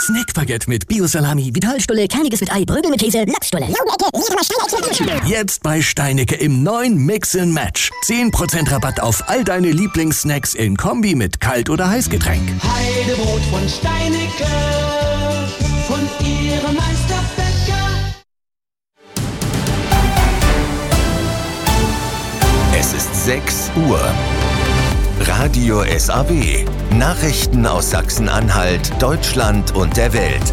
Snackbaguette mit Bio-Salami, Vitalstulle, Kerniges mit Ei, Brögel mit Käse, Lachsstulle. Jetzt bei Steinecke im neuen Mix & Match. 10% Rabatt auf all deine Lieblingssnacks in Kombi mit Kalt- oder Heißgetränk. Heidebrot von Steinecke, von ihrem Meisterbäcker. Es ist 6 Uhr. Radio SAW. Nachrichten aus Sachsen-Anhalt, Deutschland und der Welt.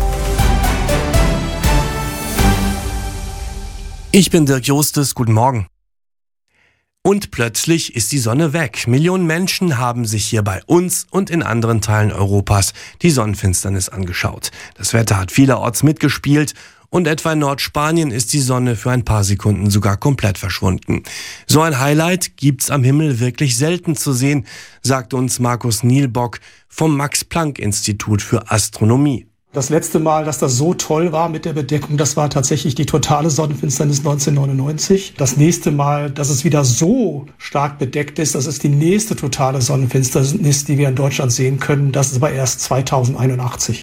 Ich bin Dirk Justus, guten Morgen. Und plötzlich ist die Sonne weg. Millionen Menschen haben sich hier bei uns und in anderen Teilen Europas die Sonnenfinsternis angeschaut. Das Wetter hat vielerorts mitgespielt und etwa in Nordspanien ist die Sonne für ein paar Sekunden sogar komplett verschwunden. So ein Highlight gibt's am Himmel wirklich selten zu sehen, sagt uns Markus Nielbock vom Max-Planck-Institut für Astronomie. Das letzte Mal, dass das so toll war mit der Bedeckung, das war tatsächlich die totale Sonnenfinsternis 1999. Das nächste Mal, dass es wieder so stark bedeckt ist, das ist die nächste totale Sonnenfinsternis, die wir in Deutschland sehen können. Das ist aber erst 2081.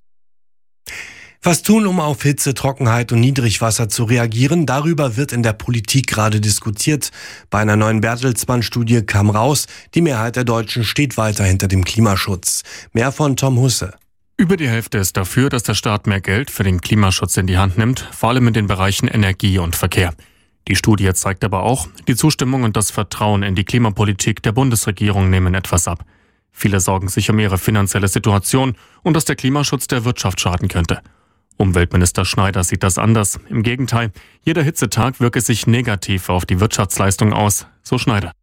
Was tun, um auf Hitze, Trockenheit und Niedrigwasser zu reagieren? Darüber wird in der Politik gerade diskutiert. Bei einer neuen Bertelsmann-Studie kam raus, die Mehrheit der Deutschen steht weiter hinter dem Klimaschutz. Mehr von Tom Husse. Über die Hälfte ist dafür, dass der Staat mehr Geld für den Klimaschutz in die Hand nimmt, vor allem in den Bereichen Energie und Verkehr. Die Studie zeigt aber auch, die Zustimmung und das Vertrauen in die Klimapolitik der Bundesregierung nehmen etwas ab. Viele sorgen sich um ihre finanzielle Situation und dass der Klimaschutz der Wirtschaft schaden könnte. Umweltminister Schneider sieht das anders. Im Gegenteil, jeder Hitzetag wirke sich negativ auf die Wirtschaftsleistung aus, so Schneider.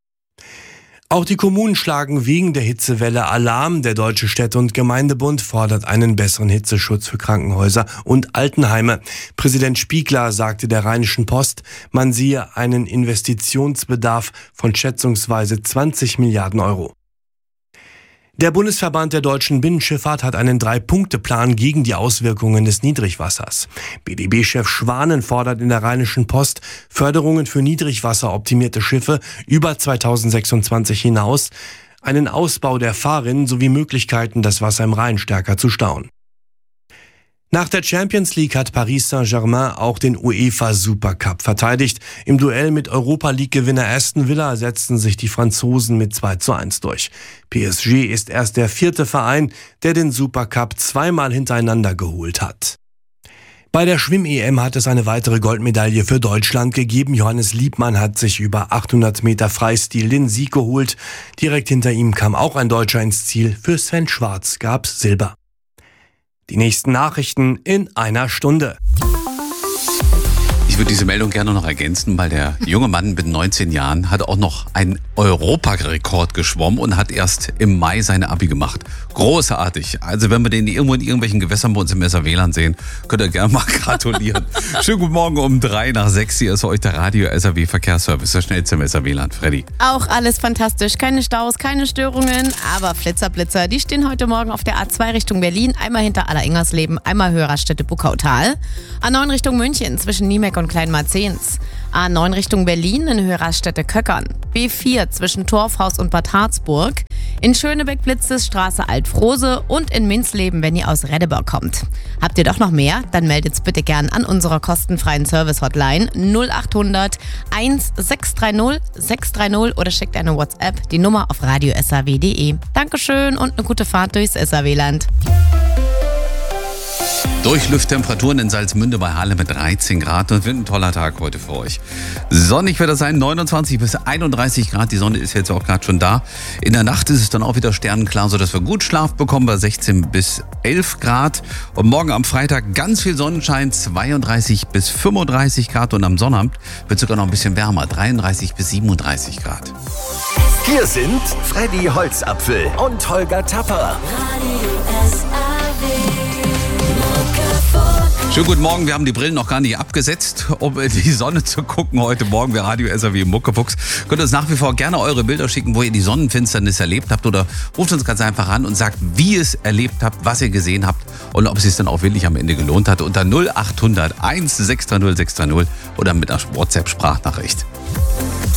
Auch die Kommunen schlagen wegen der Hitzewelle Alarm. Der Deutsche Städte- und Gemeindebund fordert einen besseren Hitzeschutz für Krankenhäuser und Altenheime. Präsident Spiegler sagte der Rheinischen Post, man sehe einen Investitionsbedarf von schätzungsweise 20 Milliarden Euro. Der Bundesverband der deutschen Binnenschifffahrt hat einen 3-Punkte-Plan gegen die Auswirkungen des Niedrigwassers. BDB-Chef Schwanen fordert in der Rheinischen Post Förderungen für niedrigwasseroptimierte Schiffe über 2026 hinaus, einen Ausbau der Fahrrinnen sowie Möglichkeiten, das Wasser im Rhein stärker zu stauen. Nach der Champions League hat Paris Saint-Germain auch den UEFA Supercup verteidigt. Im Duell mit Europa-League-Gewinner Aston Villa setzten sich die Franzosen mit 2:1 durch. PSG ist erst der 4. Verein, der den Supercup zweimal hintereinander geholt hat. Bei der Schwimm-EM hat es eine weitere Goldmedaille für Deutschland gegeben. Johannes Liebmann hat sich über 800 Meter Freistil den Sieg geholt. Direkt hinter ihm kam auch ein Deutscher ins Ziel. Für Sven Schwarz gab's Silber. Die nächsten Nachrichten in einer Stunde. Ich würde diese Meldung gerne noch ergänzen, weil der junge Mann mit 19 Jahren hat auch noch einen Europarekord geschwommen und hat erst im Mai seine Abi gemacht. Großartig. Also wenn wir den irgendwo in irgendwelchen Gewässern bei uns im SAW sehen, könnt ihr gerne mal gratulieren. Schönen guten Morgen um 6:03. Hier ist für euch der Radio SAW Verkehrsservice, der schnellste im SAW-Land. Freddy. Auch alles fantastisch. Keine Staus, keine Störungen, aber Flitzer, die stehen heute Morgen auf der A2 Richtung Berlin. Einmal hinter Alleringhersleben, einmal Hörerstätte-Buckautal. A9 Richtung München zwischen Niemek und Kleinmarzens. A9 Richtung Berlin in Hörerstätte-Köckern. B4 zwischen Torfhaus und Bad Harzburg. In Schönebeck blitzt es Straße Altfrose und in Minzleben, wenn ihr aus Reddeburg kommt. Habt ihr doch noch mehr? Dann meldet's bitte gern an unserer kostenfreien Service-Hotline 0800 1630 630 oder schickt eine WhatsApp, die Nummer auf radiosaw.de. Dankeschön und eine gute Fahrt durchs SAW-Land. Durchlüfttemperaturen in Salzmünde bei Halle mit 13 Grad. Das wird ein toller Tag heute für euch. Sonnig wird es sein, 29 bis 31 Grad. Die Sonne ist jetzt auch gerade schon da. In der Nacht ist es dann auch wieder sternenklar, sodass wir gut Schlaf bekommen bei 16 bis 11 Grad. Und morgen am Freitag ganz viel Sonnenschein, 32 bis 35 Grad. Und am Sonnabend wird es sogar noch ein bisschen wärmer, 33 bis 37 Grad. Hier sind Freddy Holzapfel und Holger Tapper. Schönen guten Morgen, wir haben die Brillen noch gar nicht abgesetzt, um in die Sonne zu gucken. Heute Morgen bei Radio SAW Muckefuchs. Könnt uns nach wie vor gerne eure Bilder schicken, wo ihr die Sonnenfinsternis erlebt habt, oder ruft uns ganz einfach an und sagt, wie ihr es erlebt habt, was ihr gesehen habt und ob es sich dann auch wirklich am Ende gelohnt hat. Unter 0800 1630 630 oder mit einer WhatsApp-Sprachnachricht.